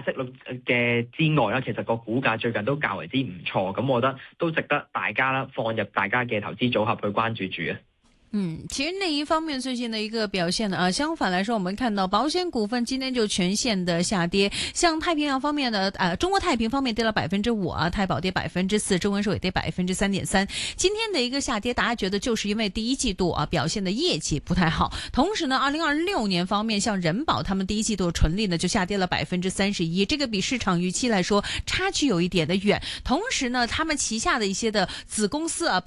息率嘅之外啦，其實個股價最近都較為之唔錯，咁我覺得都值得大家啦放入大家嘅投資組合去關注住啊。 其實那一方面最近的一個表現呢，相反來說，我們看到保險股份今天就全線的下跌，像太平洋方面的，中國太平方面跌了5%啊，太保跌4%，中文壽也跌3.3%。今天的一個下跌，大家覺得就是因為第一季度啊表現的業績不太好，同時呢，2026年方面，像人保他們第一季度純利呢就下跌了31%，這個比市場預期來說差距有一點的遠。同時呢，他們旗下的一些的子公司啊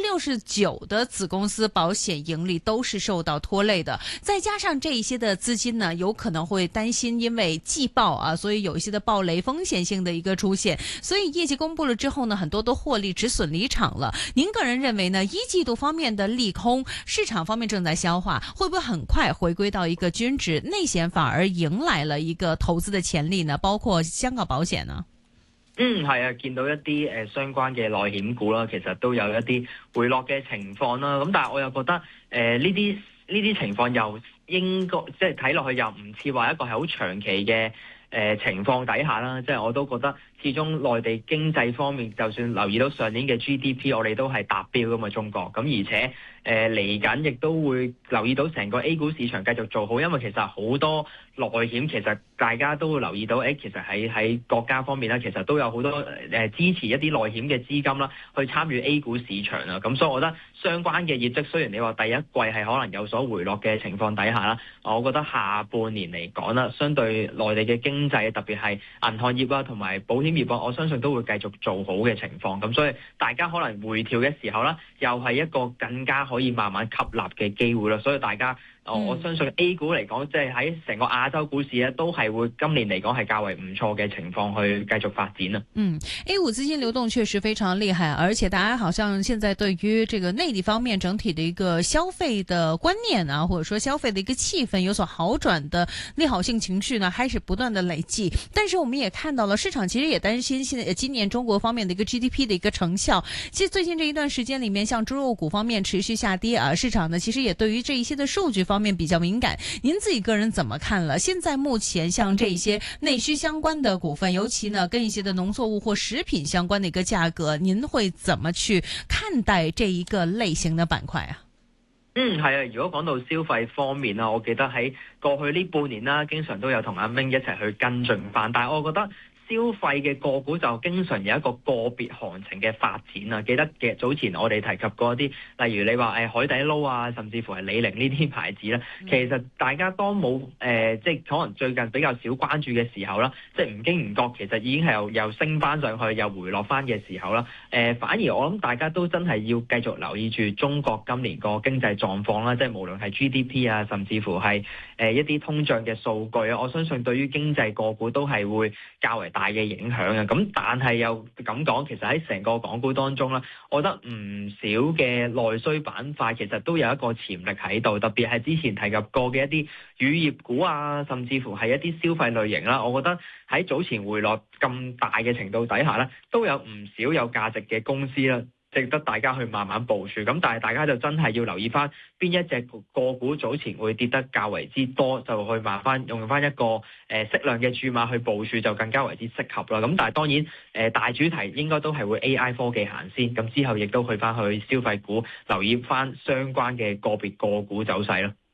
，69%的子公司保險盈利都是受到拖累的，再加上這一些的資金呢，有可能會擔心因為季報啊，所以有一些的暴雷風險性的一個出現，所以業績公布了之後呢，很多都獲利止損離場了。您個人認為呢，一季度方面的利空，市場方面正在消化，會不會很快回歸到一個均值，內險反而迎來了一個投資的潛力呢？包括香港保險呢？ 係啊，見到一啲相關嘅內險股啦，其實都有一啲回落嘅情況啦。咁但係我又覺得呢啲情況又應該即係睇落去又唔似話一個係好長期嘅情況底下啦。即係我都覺得始終內地經濟方面，就算留意到上年嘅 GDP， 我哋都係達標㗎嘛，中國。咁而且嚟緊亦都會留意到成個 A 股市場繼續做好，因為其實好多內險其實大家都會留意到，其實喺國家方面咧，其實都有好多支持一啲內險嘅資金啦，去參與 A 股市場啊。咁所以我覺得相關嘅業績，雖然你話第一季係可能有所回落嘅情況底下啦，我覺得下半年嚟講啦，相對內地嘅經濟，特別係銀行業啊同埋保險業啊，我相信都會繼續做好嘅情況。咁所以大家可能回調嘅時候啦，又係一個更加可以慢慢吸納嘅機會啦。所以大家我相信 A 股嚟講，即係喺成個亞洲股市咧，都係會今年嚟講係較為唔錯嘅情況去繼續發展啊。 A 股資金流動確實非常厲害，而且大家好像現在對於這個內地方面整體的一個消費的觀念啊，或者說消費的一個氣氛有所好轉的利好性情緒呢，開始不斷的累積。但是我們也看到了市場其實也擔心今年中國方面的一個 GDP 的一個成效。其實最近這一段時間裏面，像豬肉股方面持續下跌啊，市場呢其實也對於這一些的數據方面比較敏感。您自己個人怎麼看了？現在目前像這一些內需相關的股份，尤其呢跟一些的農作物或食品相關的一個價格，您會怎麼去看待這一個類型的板塊啊？ 係啊，如果講到消費方面啦，我記得喺過去呢半年啦，經常都有同阿明一齊去跟進翻，但係我覺得消費嘅個股就經常有一個個別行情嘅發展啊！記得嘅早前我哋提及過一啲，例如你話海底撈啊，甚至乎係李寧呢啲牌子咧，其實大家當冇即係可能最近比較少關注嘅時候啦，即係唔經唔覺，其實已經係又升翻上去，又回落翻嘅時候啦。反而我諗大家都真係要繼續留意住中國今年個經濟狀況啦，即係無論係 GDP 啊，甚至乎係一啲通脹嘅數據啊，我相信對於經濟個股都係會較為大嘅影響啊。咁但係又咁講，其實喺成個港股當中啦，我覺得唔少嘅內需板塊其實都有一個潛力喺度，特別係之前提及過嘅一啲乳業股啊，甚至乎係一啲消費類型啦，我覺得喺早前回落咁大嘅程度底下咧，都有唔少有價值嘅公司啦，值得大家去慢慢部署。咁但係大家就真係要留意翻邊一隻個股早前會跌得較為之多，就去慢慢用翻一個適量嘅注碼去部署，就更加為之適合啦。咁但係當然大主題應該都係會 AI 科技行先，咁之後亦都去翻去消費股，留意翻相關嘅個別個股走勢啦。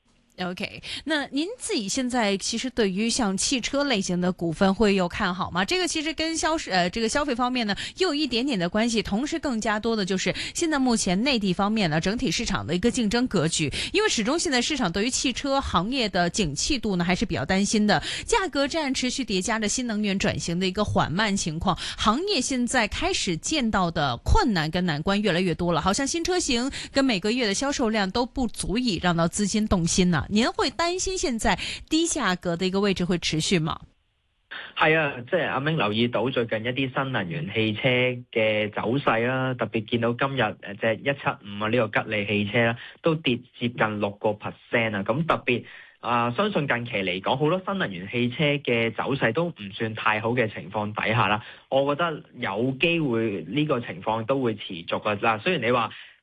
OK，那您自己現在其實對於像汽車類型的股份會有看好嗎？這個其實跟這個消費方面呢，又有一點點的關係，同時更加多的就是現在目前內地方面呢，整體市場的一個競爭格局，因為始終現在市場對於汽車行業的景氣度呢，還是比較擔心的，價格戰持續疊加着新能源轉型的一個緩慢情況，行業現在開始見到的困難跟難關越來越多了，好像新車型跟每個月的銷售量都不足以讓到資金動心呢。您會擔心現在低價格的一個位置會持續嗎？ 係啊，即係阿明留意到最近一啲新能源汽車嘅走勢啦，特別見到今日即係175啊呢個吉利汽車啦，都跌接近6%啊。咁特別相信近期嚟講，好多新能源汽車嘅走勢都唔算太好嘅情況底下啦，我覺得有機會呢個情況都會持續㗎。嗱，雖然你話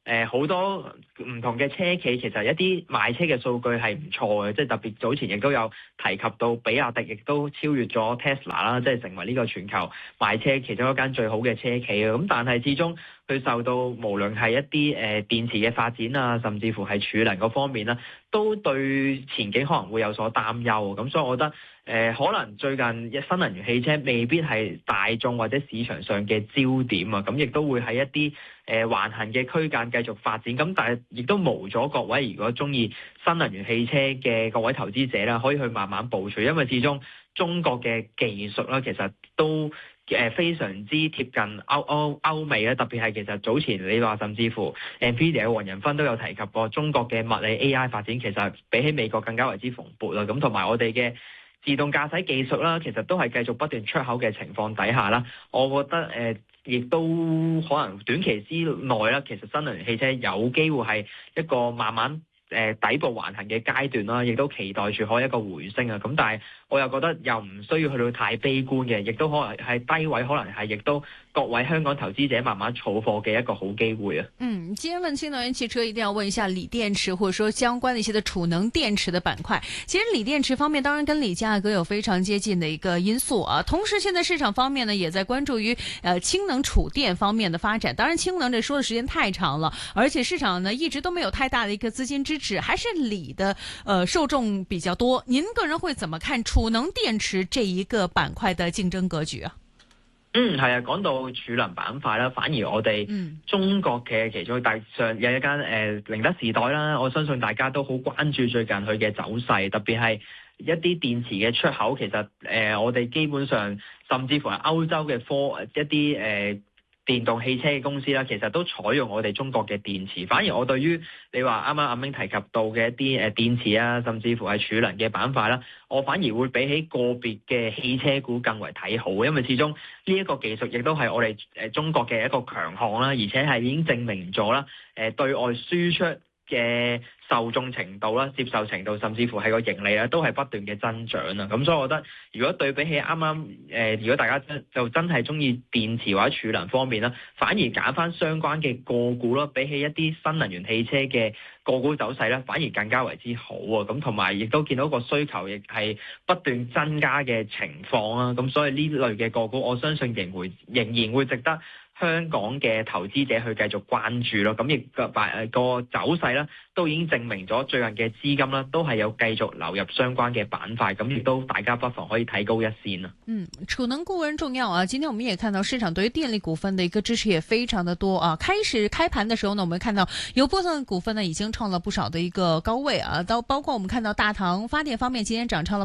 好多唔同嘅車企其實一啲賣車嘅數據係唔錯嘅，即係特別早前亦都有提及到比亞迪亦都超越咗 Tesla 啦，即係成為呢個全球賣車其中一間最好嘅車企啊。咁但係始終佢受到無論係一啲電池嘅發展啊，甚至乎係儲能嗰方面啦，都對前景可能會有所擔憂。咁所以我覺得可能最近新能源汽車未必係大眾或者市場上嘅焦點啊，咁亦都會喺一啲橫行嘅區間繼續發展。咁但係亦都無咗各位如果中意新能源汽車嘅各位投資者啦，可以去慢慢部署，因為始終中國嘅技術啦，其實都非常之貼近歐美啦，特別係其實早前你話甚至乎 NVIDIA 嘅黃仁勳都有提及過，中國嘅物理 AI 發展其實比起美國更加為之蓬勃啦。咁同埋我哋嘅自動駕駛技術啦，其實都係繼續不斷出口嘅情況底下啦，我覺得亦都可能短期之內啦，其實新能源汽車有機會係一個慢慢底部橫行嘅階段啦，亦都期待住可以一個回升啊。咁但係我又覺得又唔需要去到太悲觀嘅，亦都可能係低位，可能係亦都各位香港投資者慢慢儲貨嘅一個好機會啊。 今天問新能源汽車一定要問一下鋰電池，或者說相關的一些的儲能電池的板塊。其實鋰電池方面當然跟鋰價格有非常接近的一個因素啊。同時現在市場方面呢也在關注於氫能儲電方面的發展。當然氫能這說的時間太長了，而且市場呢一直都沒有太大的一個資金支持，還是鋰的受眾比較多。您個人會怎麼看儲能電池這一個板塊的競爭格局啊？ 係啊，講到儲能板塊啦，反而我哋中國嘅其中上有一間寧德時代啦，我相信大家都好關注最近佢嘅走勢，特別係一啲電池嘅出口，其實我哋基本上甚至乎係歐洲嘅一啲電動汽車嘅公司啦，其實都採用我哋中國嘅電池。反而我對於你話啱啱阿明提及到嘅一啲電池啊，甚至乎係儲能嘅板塊啦，我反而會比起個別嘅汽車股更為睇好，因為始終呢一個技術亦都係我哋中國嘅一個強項啦，而且係已經證明咗啦，對外輸出嘅受眾程度啦、接受程度，甚至乎係個盈利啦，都係不斷嘅增長啊！咁所以我覺得，如果對比起啱啱如果大家就真係中意電池或者儲能方面啦，反而揀翻相關嘅個股啦，比起一啲新能源汽車嘅個股走勢咧，反而更加為之好啊！咁同埋亦都見到個需求亦係不斷增加嘅情況啦。咁所以呢類嘅個股，我相信仍然會值得香港嘅投資者去繼續關注咯，咁亦個走勢咧都已經證明咗最近嘅資金啦，都係有繼續流入相關嘅板塊，咁亦都大家不妨可以睇高一線啊。 儲能固然重要啊，今天我們也看到市場對於電力股份的一個支持也非常的多啊。開盤的時候呢，我們看到有部分股份呢已經創了不少的一個高位啊，包括我們看到大唐發電方面今天漲超了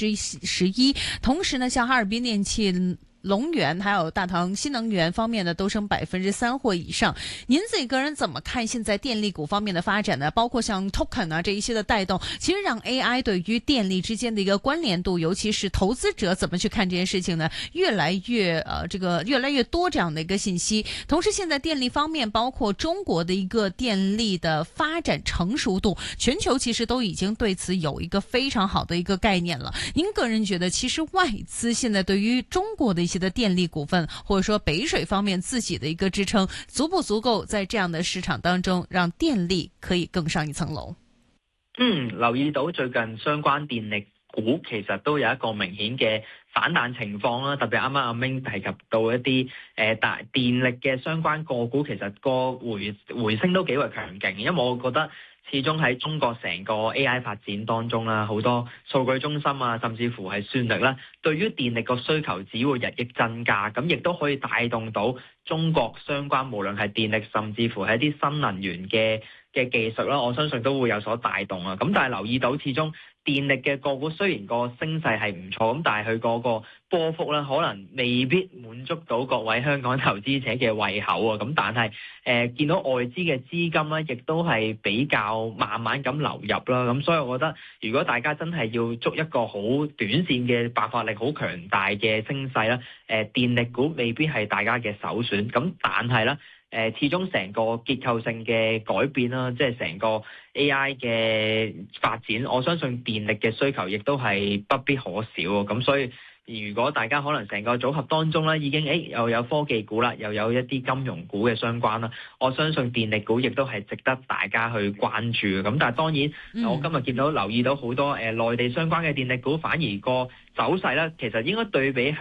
11%，同時呢，像哈爾濱電器、龍源還有大唐新能源方面呢都升3%或以上。您自己個人怎麼看現在電力股方面的發展呢？包括像 token 啊這一些的帶動，其實讓 AI 對於電力之間的一個關聯度，尤其是投資者怎麼去看這件事情呢？越來越多這樣的一個信息。同時，現在電力方面，包括中國的一個電力的發展成熟度，全球其實都已經對此有一個非常好的一個概念了。您個人覺得，其實外資現在對於中國的一些的電力股份，或者說北水方面自己的一個支撐，足不足夠在這樣的市場當中讓電力可以更上一層樓？ 留意到最近相關電力股其實都有一個明顯嘅反彈情況啦，特別啱啱阿明提及到一啲大電力嘅相關個股，其實個回升都幾為強勁，因為我覺得始終喺中國成個 AI 發展當中啦，好多數據中心啊，甚至乎係算力啦，對於電力個需求只會日益增加，咁亦都可以帶動到中國相關無論係電力，甚至乎係一啲新能源嘅技術啦，我相信都會有所帶動啊。咁但係留意到，始終電力嘅個股雖然個升勢係唔錯，咁但係佢嗰個波幅咧，可能未必滿足到各位香港投資者嘅胃口啊。咁但係見到外資嘅資金咧，亦都係比較慢慢咁流入啦。咁所以我覺得，如果大家真係要捉一個好短線嘅爆發力好強大嘅升勢啦，電力股未必係大家嘅首選。咁但係咧，始終成個結構性嘅改變啦，即係成個 AI 嘅發展，我相信電力嘅需求亦都係不必可少。咁所以如果大家可能成個組合當中咧，已經又有科技股啦，又有一啲金融股嘅相關啦，我相信電力股亦都係值得大家去關注嘅。咁但係當然，我今日留意到好多內地相關嘅電力股，反而個走勢咧，其實應該對比